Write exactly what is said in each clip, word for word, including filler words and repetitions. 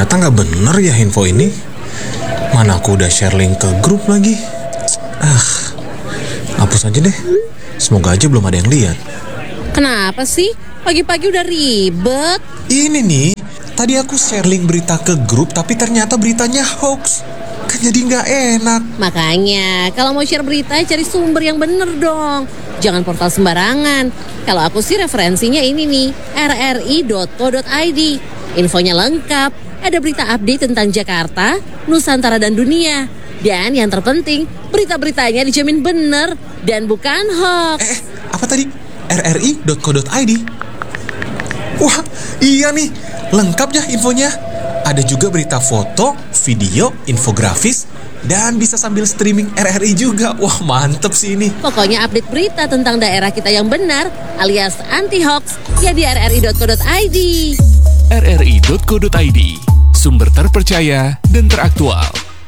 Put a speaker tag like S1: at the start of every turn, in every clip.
S1: Ternyata nggak bener ya info ini. Mana aku udah share link ke grup lagi. Ah, hapus aja deh. Semoga aja belum ada yang lihat.
S2: Kenapa sih? Pagi-pagi udah ribet.
S1: Ini nih, tadi aku share link berita ke grup, tapi ternyata beritanya hoax. Kan jadi nggak enak.
S2: Makanya, kalau mau share berita, cari sumber yang bener dong. Jangan portal sembarangan. Kalau aku sih referensinya ini nih, r r i dot co dot i d. Infonya lengkap, ada berita update tentang Jakarta, Nusantara dan dunia. Dan yang terpenting, berita-beritanya dijamin bener dan bukan hoax.
S1: Eh, apa tadi? r r i dot co dot i d. Wah, iya nih, lengkap ya infonya. Ada juga berita foto, video, infografis, dan bisa sambil streaming R R I juga. Wah, mantep sih ini.
S2: Pokoknya update berita tentang daerah kita yang benar alias anti-hoax ya di r r i dot co dot i d.
S3: r r i dot co dot i d, sumber terpercaya dan teraktual.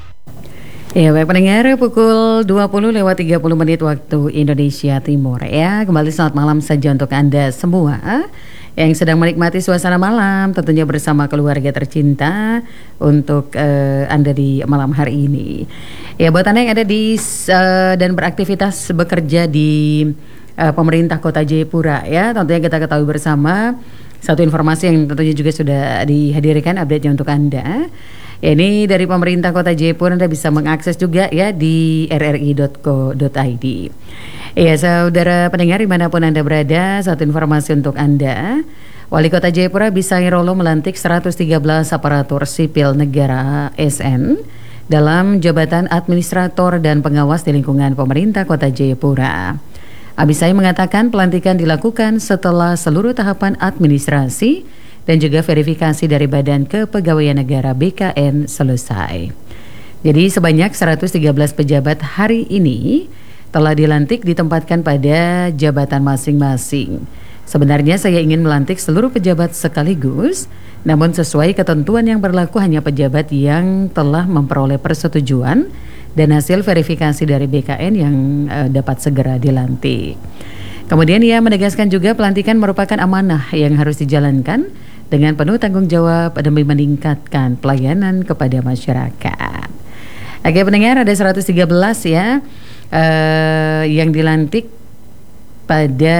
S4: Ya, baik pendengar, pukul dua puluh lewat tiga puluh menit waktu Indonesia Timur ya. Kembali selamat malam saja untuk Anda semua yang sedang menikmati suasana malam, tentunya bersama keluarga tercinta untuk uh, Anda di malam hari ini. Ya, buat Anda yang ada di uh, dan beraktivitas bekerja di uh, pemerintah Kota Jayapura ya, tentunya kita ketahui bersama satu informasi yang tentunya juga sudah dihadirkan update-nya untuk Anda. Ya, ini dari pemerintah Kota Jayapura, Anda bisa mengakses juga ya di r r i dot co dot i d. Ya, saudara pendengar dimanapun Anda berada, satu informasi untuk Anda. Wali Kota Jayapura Bisayirolo melantik seratus tiga belas aparatur sipil negara S N dalam jabatan administrator dan pengawas di lingkungan pemerintah Kota Jayapura. Abisai mengatakan pelantikan dilakukan setelah seluruh tahapan administrasi dan juga verifikasi dari Badan Kepegawaian Negara B K N selesai. Jadi sebanyak seratus tiga belas pejabat hari ini telah dilantik ditempatkan pada jabatan masing-masing. Sebenarnya saya ingin melantik seluruh pejabat sekaligus, namun sesuai ketentuan yang berlaku hanya pejabat yang telah memperoleh persetujuan dan hasil verifikasi dari B K N yang uh, dapat segera dilantik. Kemudian ia menegaskan juga pelantikan merupakan amanah yang harus dijalankan dengan penuh tanggung jawab demi meningkatkan pelayanan kepada masyarakat. Oke pendengar, ada seratus tiga belas ya uh, yang dilantik pada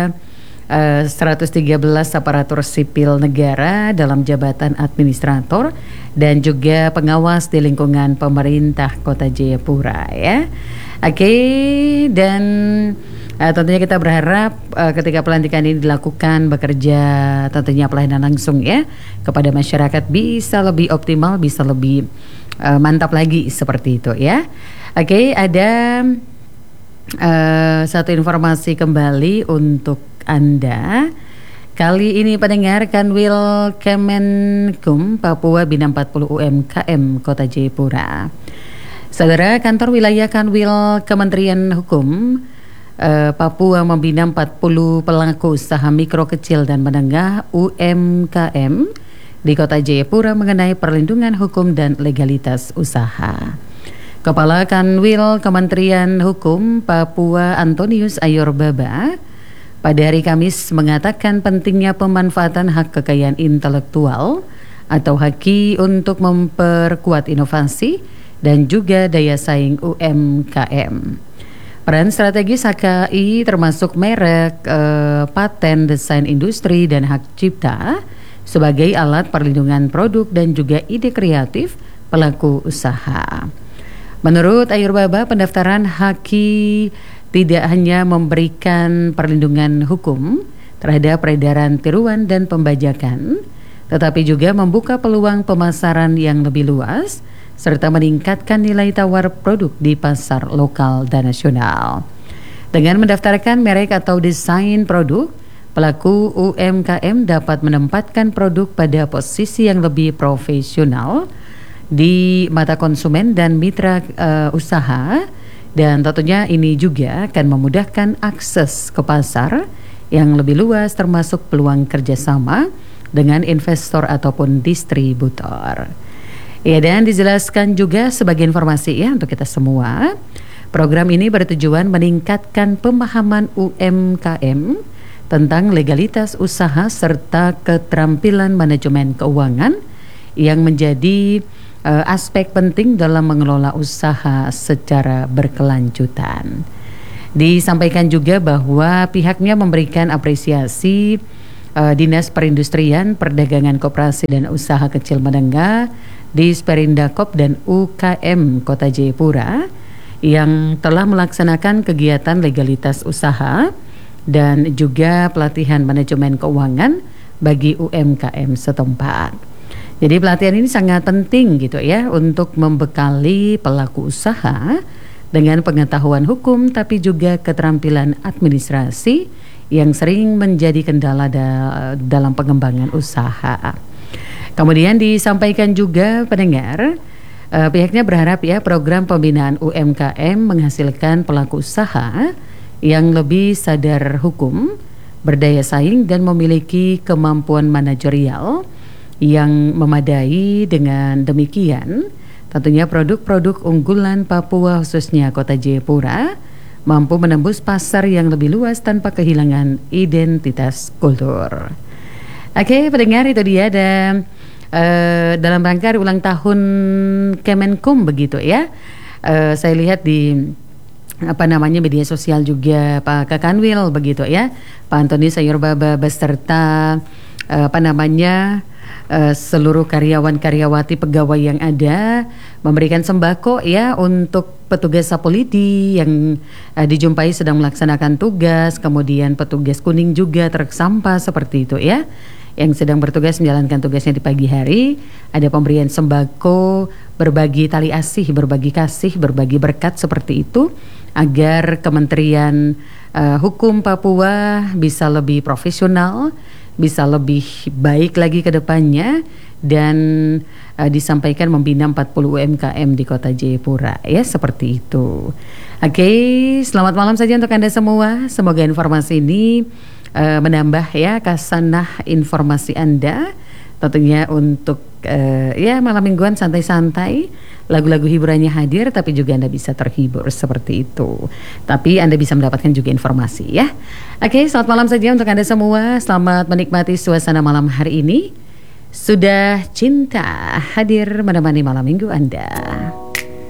S4: uh, seratus tiga belas aparatur sipil negara dalam jabatan administrator dan juga pengawas di lingkungan pemerintah Kota Jayapura ya. Oke, dan Uh, tentunya kita berharap uh, ketika pelantikan ini dilakukan bekerja tentunya pelayanan langsung ya kepada masyarakat bisa lebih optimal, bisa lebih uh, mantap lagi seperti itu ya. Oke, okay, ada uh, satu informasi kembali untuk Anda. Kali ini pendengar, Kanwil Kemenkum Papua Bina empat puluh U M K M Kota Jayapura. Saudara, kantor wilayah Kanwil Kementerian Hukum Uh, Papua membina empat puluh pelaku usaha mikro kecil dan menengah U M K M di Kota Jayapura mengenai perlindungan hukum dan legalitas usaha. Kepala Kanwil Kementerian Hukum Papua Antonius Ayorbaba pada hari Kamis mengatakan pentingnya pemanfaatan hak kekayaan intelektual atau haki untuk memperkuat inovasi dan juga daya saing U M K M. Peran strategis H K I termasuk merek, eh, paten, desain industri, dan hak cipta sebagai alat perlindungan produk dan juga ide kreatif pelaku usaha. Menurut Ayorbaba, pendaftaran H K I tidak hanya memberikan perlindungan hukum terhadap peredaran tiruan dan pembajakan, tetapi juga membuka peluang pemasaran yang lebih luas serta meningkatkan nilai tawar produk di pasar lokal dan nasional. Dengan mendaftarkan merek atau desain produk, pelaku U M K M dapat menempatkan produk pada posisi yang lebih profesional di mata konsumen dan mitra uh, usaha, dan tentunya ini juga akan memudahkan akses ke pasar yang lebih luas termasuk peluang kerjasama dengan investor ataupun distributor. Ya, dan dijelaskan juga sebagai informasi ya untuk kita semua, program ini bertujuan meningkatkan pemahaman U M K M tentang legalitas usaha serta keterampilan manajemen keuangan yang menjadi uh, aspek penting dalam mengelola usaha secara berkelanjutan. Disampaikan juga bahwa pihaknya memberikan apresiasi uh, Dinas Perindustrian, Perdagangan Koperasi dan Usaha Kecil Menengah, Disperindakop dan U K M Kota Jayapura yang telah melaksanakan kegiatan legalitas usaha dan juga pelatihan manajemen keuangan bagi U M K M setempat. Jadi pelatihan ini sangat penting gitu ya untuk membekali pelaku usaha dengan pengetahuan hukum tapi juga keterampilan administrasi yang sering menjadi kendala da- dalam pengembangan usaha. Kemudian disampaikan juga pendengar, Uh, pihaknya berharap ya program pembinaan U M K M menghasilkan pelaku usaha yang lebih sadar hukum, berdaya saing dan memiliki kemampuan manajerial yang memadai. Dengan demikian, tentunya produk-produk unggulan Papua khususnya Kota Jayapura mampu menembus pasar yang lebih luas tanpa kehilangan identitas kultur. Oke, pendengar, itu dia ada Uh, dalam rangka ulang tahun Kemenkum begitu ya. Uh, saya lihat di apa namanya media sosial juga Pak Kakanwil begitu ya. Pak Antoni Sayurbaba beserta uh, apa namanya uh, seluruh karyawan-karyawati pegawai yang ada memberikan sembako ya untuk petugas Sapolidi yang uh, dijumpai sedang melaksanakan tugas, kemudian petugas kuning juga truk sampah seperti itu ya, yang sedang bertugas menjalankan tugasnya di pagi hari. Ada pemberian sembako, berbagi tali asih, berbagi kasih, berbagi berkat seperti itu agar Kementerian uh, Hukum Papua bisa lebih profesional, bisa lebih baik lagi ke depannya, dan uh, disampaikan membina empat puluh U M K M di Kota Jayapura ya, seperti itu. Oke, selamat malam saja untuk Anda semua. Semoga informasi ini Uh, menambah ya kasanah informasi Anda, tentunya untuk uh, ya malam mingguan santai-santai, lagu-lagu hiburannya hadir tapi juga Anda bisa terhibur seperti itu. Tapi Anda bisa mendapatkan juga informasi ya. Oke, selamat malam saja untuk Anda semua. Selamat menikmati suasana malam hari ini. Sudah Cinta hadir menemani malam minggu Anda.